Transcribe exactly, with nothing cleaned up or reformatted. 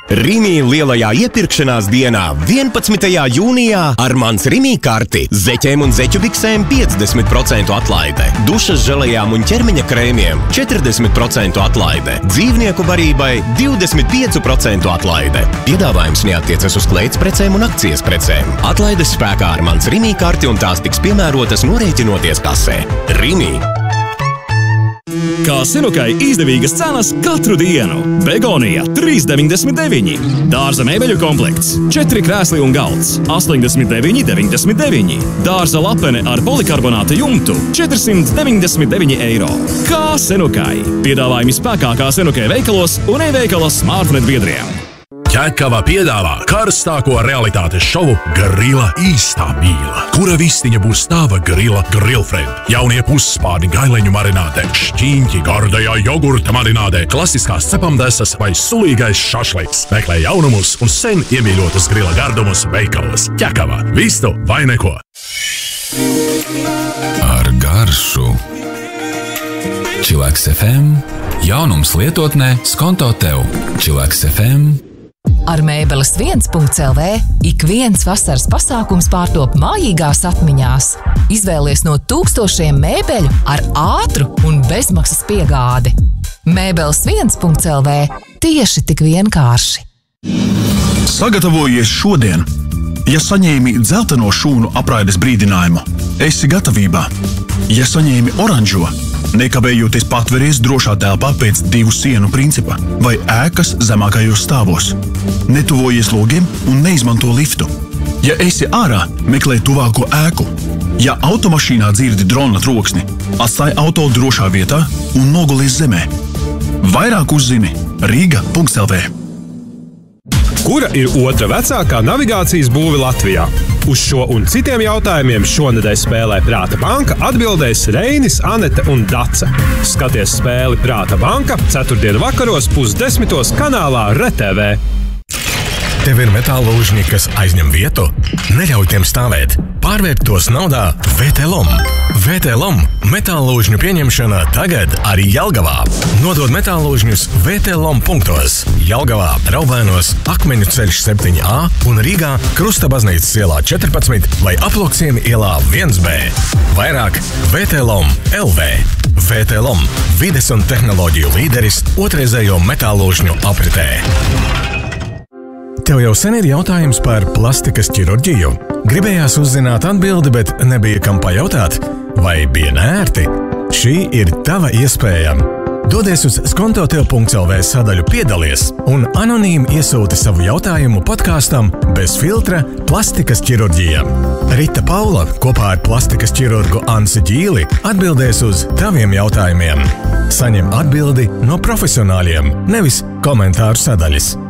Rimi lielajā iepirkšanās dienā vienpadsmitajā jūnijā ar mans Rimi karti zeķēm un zeķu biksēm piecdesmit procentu atlaide, dušas želejām un ķermeņa krēmiem četrdesmit procentu atlaide, dzīvnieku barībai divdesmit pieci procenti atlaide. Piedāvājums neattiecas uz kleitas precēm un akcijas precēm. Atlaides spēkā ar mans Rimi karti un tās tiks piemērotas norēķinoties kasē. Rimi! Kā Senukai izdevīgas cenas katru dienu. Begonija trīs deviņdesmit deviņi. Dārza mēbeļu komplekts četri krēsli un galds astoņdesmit deviņi deviņdesmit deviņi. Dārza lapene ar polikarbonāta jumtu četrsimt deviņdesmit deviņi eiro. Kā Senukai. Piedāvājumi spēkā kā Senukai veikalos un e-veikalos Smartnet biedriem. Ķekava piedāvā karstāko realitātes šovu Grila īstā mīla, kura vistiņa būs tava Grila Grillfriend. Jaunie pusspārni gaileņu marinātē, šķīņķi gardajā jogurta marinātē, klasiskās cepamdesas vai sulīgais šašliks. Meklē jaunumus un sen iemīļotus Grila gardumus veikalos. Ķekava. Vistu vai neko. Ar garšu. Chillax F M. Jaunums lietotnē skonto tev. Chillax F M. Ar Mēbeles viens punkts L V ik viens vasaras pasākums pārtop mājīgās atmiņās. Izvēlies no tūkstošiem mēbeļu ar ātru un bezmaksas piegādi. Mēbeles viens punkts L V tieši tik vienkārši. Sagatavojies šodien! Ja saņēmi dzelteno šūnu apraides brīdinājumu, esi gatavībā. Ja saņēmi oranžo, nekavējoties patveries drošā telpā pēc divu sienu principa vai ēkas zemākajos stāvos. Netuvojies logiem un neizmanto liftu. Ja esi ārā, meklē tuvāko ēku. Ja automašīnā dzirdi drona troksni, atstāj auto drošā vietā un nogulies zemē. Vairāk uzzini Rīga punkts L V. Kura ir otra vecākā navigācijas būve Latvijā? Uz šo un citiem jautājumiem šonedēļ spēlē Prāta banka atbildēs Reinis, Anete un Dace. Skaties spēli Prāta banka ceturtdien vakaros pusdesmitos kanālā R T V. Tev ir metāla lūžņi, kas aizņem vietu? Neļauj tiem stāvēt. Pārvērt tos naudā V T L O M. V T L O M metāla lūžņu pieņemšana tagad arī Jelgavā. Nodod metāla lūžņus V T L O M punktos. Jelgavā, Raubēnos, Akmeņu ceļš septiņi A un Rīgā Krusta baznīcas ielā četrpadsmit vai Aploksiemi ielā viens B. Vairāk V T L O M L V. V T L O M – vides un tehnoloģiju līderis otrreizējo metāla lūžņu apritē. Tev jau sen ir jautājums par plastikas ķirurģiju? Gribējās uzzināt atbildi, bet nebija kam pajautāt? Vai bija neērti? Šī ir tava iespēja. Dodies uz skontotev punkts L V sadaļu piedalies un anonīmi iesūti savu jautājumu podkāstam Bez filtra plastikas ķirurģija. Rita Paula kopā ar plastikas ķirurgu Ansi Ģīli atbildēs uz taviem jautājumiem. Saņem atbildi no profesionāļiem, nevis komentāru sadaļas.